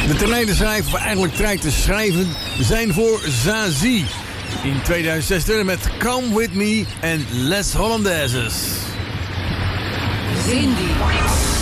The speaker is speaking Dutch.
De terreinen schrijven, of eigenlijk trein te schrijven, zijn voor Zazie. In 2006 met Come With Me en Les Hollandaises. Zindie.